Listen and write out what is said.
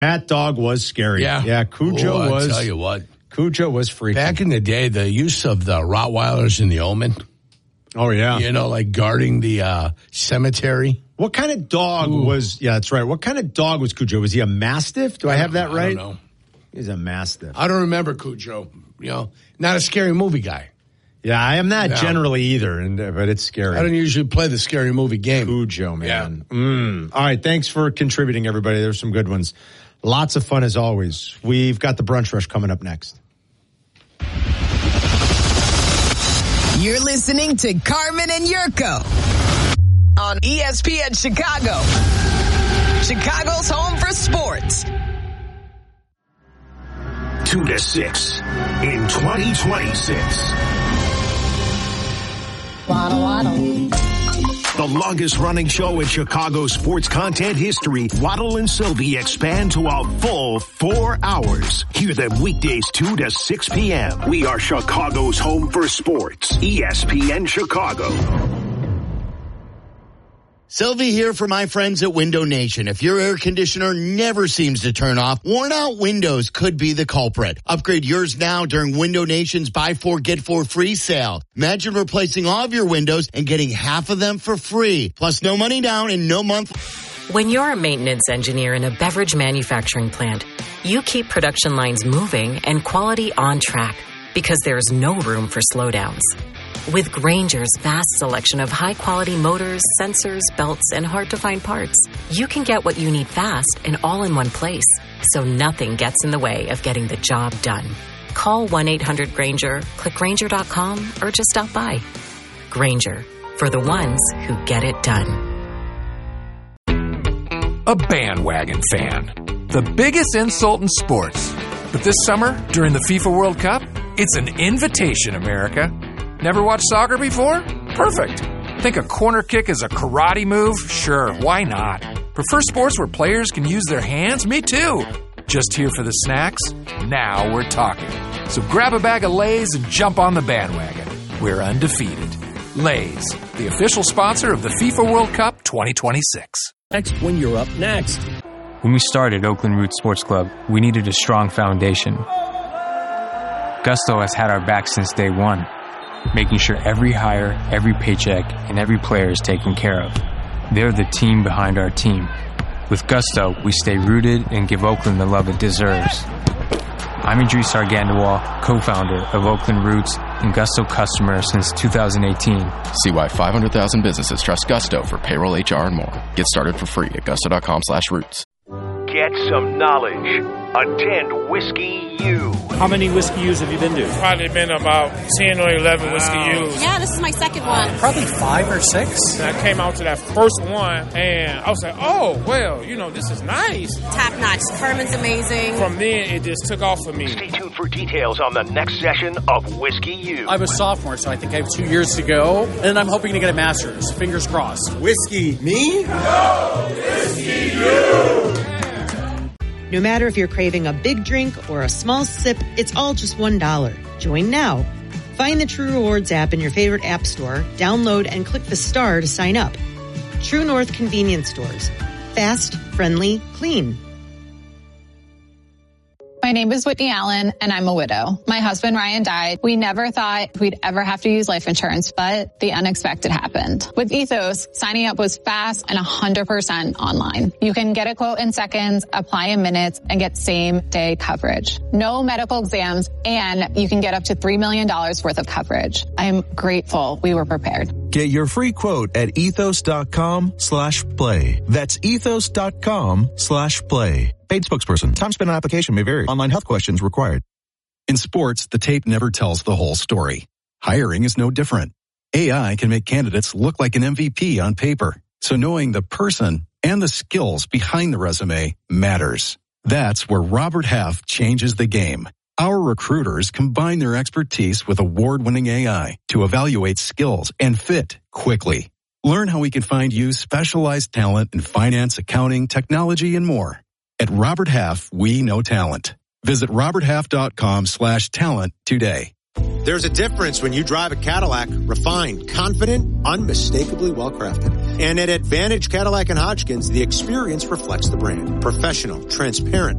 That dog was scary. Yeah. Cujo was. I'll tell you what. Cujo was freaky. Back in the day, the use of the Rottweilers in The Omen. Oh, yeah. You know, like guarding the cemetery. What kind of dog was, that's right. What kind of dog was Cujo? Was he a Mastiff? Do I have that right? I don't know. He's a Mastiff. I don't remember Cujo. You know, not a scary movie guy. Yeah, I am not generally either, but it's scary. I don't usually play the scary movie game. Cujo, man. Yeah. All right, thanks for contributing, everybody. There's some good ones. Lots of fun as always. We've got the Brunch Rush coming up next. You're listening to Carmen and Yurko on ESPN Chicago, Chicago's home for sports. 2 to 6 in 2026. Waddle, waddle. The longest running show in Chicago sports content history, Waddle and Sylvie expand to a full 4 hours. Hear them weekdays 2 to 6 p.m. We are Chicago's home for sports. ESPN Chicago. Sylvie here for my friends at Window Nation. If your air conditioner never seems to turn off, worn out windows could be the culprit. Upgrade yours now during Window Nation's Buy 4, Get 4 free sale. Imagine replacing all of your windows and getting half of them for free. Plus no money down and no month. When you're a maintenance engineer in a beverage manufacturing plant, you keep production lines moving and quality on track because there's no room for slowdowns. With Grainger's vast selection of high-quality motors, sensors, belts, and hard-to-find parts, you can get what you need fast and all in one place, so nothing gets in the way of getting the job done. Call 1-800-GRAINGER, click Grainger.com, or just stop by. Grainger, for the ones who get it done. A bandwagon fan. The biggest insult in sports. But this summer, during the FIFA World Cup, it's an invitation, America. Never watched soccer before? Perfect. Think a corner kick is a karate move? Sure, why not? Prefer sports where players can use their hands? Me too. Just here for the snacks? Now we're talking. So grab a bag of Lay's and jump on the bandwagon. We're undefeated. Lay's, the official sponsor of the FIFA World Cup 2026. Next, when you're up next. When we started Oakland Roots Sports Club, we needed a strong foundation. Gusto has had our back since day one, making sure every hire, every paycheck, and every player is taken care of. They're the team behind our team. With Gusto, we stay rooted and give Oakland the love it deserves. I'm Idris Argandawal, co-founder of Oakland Roots and Gusto customer since 2018. See why 500,000 businesses trust Gusto for payroll, HR, and more. Get started for free at gusto.com/roots. Get some knowledge. Attend Whiskey U. How many Whiskey U's have you been to? Probably been about 10 or 11 Whiskey U's. Yeah, this is my second one. Probably 5 or 6. And I came out to that first one, and I was like, oh, well, this is nice. Top notch. Carmen's amazing. From then, it just took off for me. Stay tuned for details on the next session of Whiskey U. I'm a sophomore, so I think I have 2 years to go, and I'm hoping to get a master's. Fingers crossed. Whiskey me? No! Whiskey you! No matter if you're craving a big drink or a small sip, it's all just $1. Join now. Find the True Rewards app in your favorite app store, download and click the star to sign up. True North Convenience Stores. Fast, friendly, clean. My name is Whitney Allen, and I'm a widow. My husband, Ryan, died. We never thought we'd ever have to use life insurance, but the unexpected happened. With Ethos, signing up was fast and 100% online. You can get a quote in seconds, apply in minutes, and get same-day coverage. No medical exams, and you can get up to $3 million worth of coverage. I'm grateful we were prepared. Get your free quote at ethos.com/play. That's ethos.com/play. Paid spokesperson. Time spent on application may vary. Online health questions required. In sports, the tape never tells the whole story. Hiring is no different. AI can make candidates look like an MVP on paper. So knowing the person and the skills behind the resume matters. That's where Robert Half changes the game. Our recruiters combine their expertise with award-winning AI to evaluate skills and fit quickly. Learn how we can find you specialized talent in finance, accounting, technology, and more. At Robert Half, we know talent. Visit roberthalf.com/talent today. There's a difference when you drive a Cadillac, refined, confident, unmistakably well-crafted. And at Advantage Cadillac and Hodgkins, the experience reflects the brand. Professional, transparent,